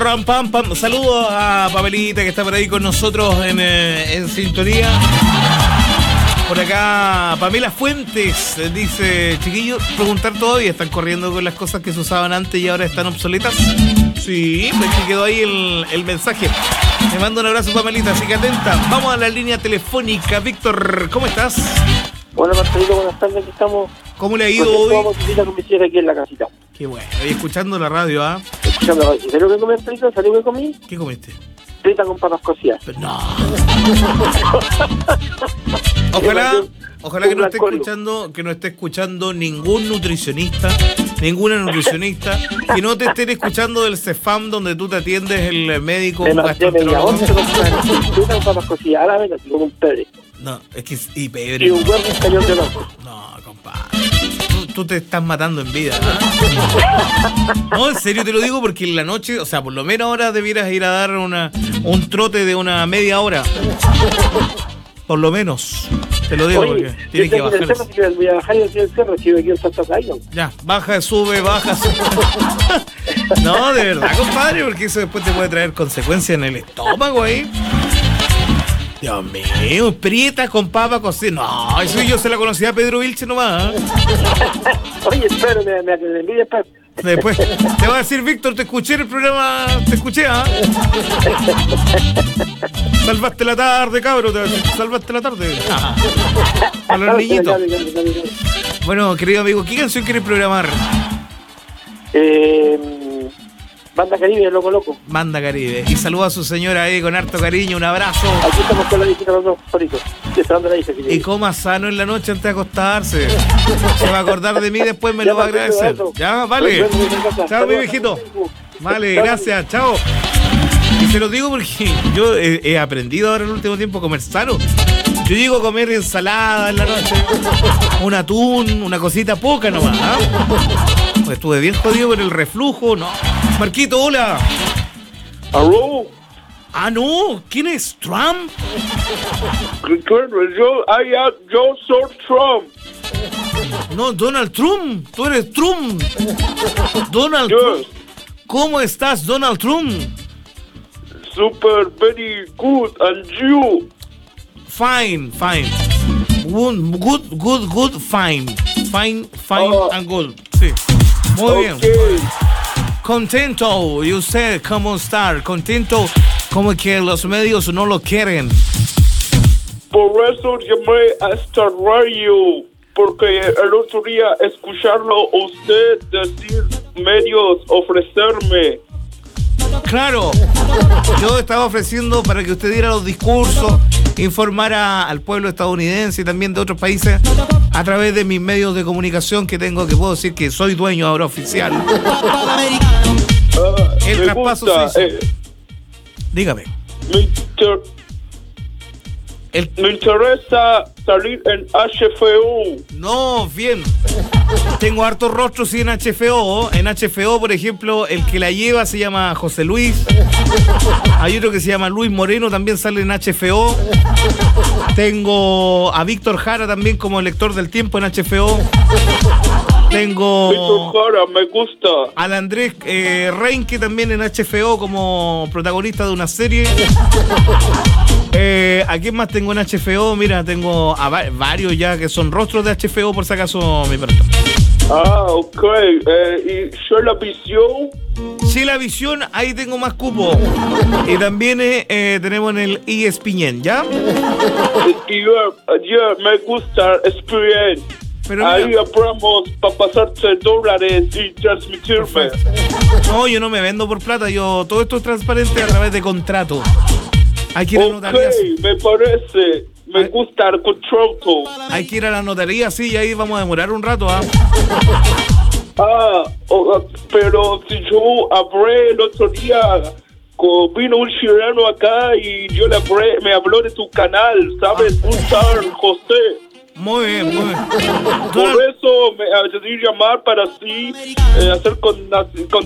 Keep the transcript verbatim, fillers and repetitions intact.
Ram, pam, pam. Saludos a Pamelita que está por ahí con nosotros en, eh, en sintonía. Por acá, Pamela Fuentes dice, chiquillos, preguntar todavía, ¿están corriendo con las cosas que se usaban antes y ahora están obsoletas? Sí, pues que quedó ahí el, el mensaje. Me mando un abrazo, Pamelita, así que atenta. Vamos a la línea telefónica. Víctor, ¿cómo estás? Bueno, Marcelito, buenas tardes, aquí estamos. ¿Cómo le ha ido hoy? Vamos a visitar con mi señora aquí en la casita. Qué bueno, ahí escuchando la radio, ¿ah? ¿eh? Escuchando la radio. ¿Sabes lo que comí, Marcelito? ¿Sabes lo que comí? ¿Qué comiste? Frita con papas cocidas. Pero no. Ojalá, ojalá que no esté escuchando, que no esté escuchando ningún nutricionista, ninguna nutricionista, que no te estén escuchando del Cefam donde tú te atiendes el médico gastroenterólogo. Frita con papas cocidas, a la vez, así como un pebre. No, es que es y pebre. Y un huevo un cañón de loco. No, compadre. Tú, tú te estás matando en vida, ¿no? No, en serio te lo digo porque en la noche, o sea, por lo menos ahora debieras ir a dar una un trote de una media hora. Por lo menos. Te lo digo. Oye, porque tienes que bajar. Cerro, que voy a bajar y decir el cerro, que aquí en Santa Caída. Ya, baja, sube, baja, sube. No, de verdad, compadre, porque eso después te puede traer consecuencias en el estómago ahí. Dios mío, prieta con papa cocida. No, eso yo se la conocía a Pedro Vilche nomás. ¿eh? Oye, espera, me, me, me envidia, espera. Después te va a decir, Víctor, te escuché en el programa, te escuché, ¿ah? ¿eh? Salvaste la tarde, cabrón, salvaste la tarde. A los niñitos. Bueno, querido amigo, ¿qué canción quieres programar? Eh... Banda Caribe, Loco Loco. Banda Caribe. Y saluda a su señora ahí con harto cariño, un abrazo. Aquí estamos con la visita los dos favoritos. Esperando la hija. Y coma sano en la noche antes de acostarse. Se va a acordar de mí, después me lo va a agradecer. Ya, vale. Chao, mi viejito. Vale, gracias, chao. Y se lo digo porque yo he, he aprendido ahora en el último tiempo a comer sano. Yo llego a comer ensalada en la noche, un atún, una cosita poca nomás, ¿ah? Pues estuve bien jodido por el reflujo, ¿no? Marquito, hola. ¿Aló? Ah, no, ¿quién es? ¿Trump? Yo, I am, yo soy Trump. No, Donald Trump, tú eres Trump. Donald yes. Trump. ¿Cómo estás, Donald Trump? Super, very good, and you? Fine, fine. Good, good, good, good, fine. Fine, fine, uh, and good. Sí. Muy okay. bien. Contento, y usted, ¿cómo está? Contento, como que los medios no lo quieren. Por eso llamé a esta radio, porque el otro día escucharlo a usted decir medios, ofrecerme. Claro, yo estaba ofreciendo para que usted diera los discursos, informara al pueblo estadounidense y también de otros países a través de mis medios de comunicación que tengo, que puedo decir que soy dueño ahora oficial. Uh, El traspaso gusta, se hizo. Eh, Dígame. Me, inter- El... me interesa salir en H F O. No, bien. Tengo hartos rostros sí en H F O. En H F O, por ejemplo, el que la lleva se llama José Luis. Hay otro que se llama Luis Moreno, también sale en H F O. Tengo a Víctor Jara también como lector del tiempo en H F O. Tengo Víctor Jara, me gusta. al Andrés eh, Reinke también en H F O como protagonista de una serie. Eh, ¿A quién más tengo en H F O? Mira, tengo a va- varios ya que son rostros de H F O, por si acaso, mi perro. Ah, ok. Eh, ¿Y yo la visión? Sí, la visión, ahí tengo más cupo. Y también eh, eh, tenemos en el E S P N, ¿ya? Y yo, yo me gusta experiencia. Pero ahí mira, apramos para pasarte dólares y transmitirme. perfecto. No, yo no me vendo por plata, yo todo esto es transparente a través de contrato. Hay que ir a la notaría. Ok, me parece. Me Ay. gusta el contrato. Hay que ir a la notaría, sí, y ahí vamos a demorar un rato, ¿ah? Ah, oh, pero si yo hablé el otro día, con, vino un chileno acá y yo le hablé, me habló de tu canal, ¿sabes? Un tal José. Muy bien, muy bien. Por eso me decidí llamar para así eh, hacer con, con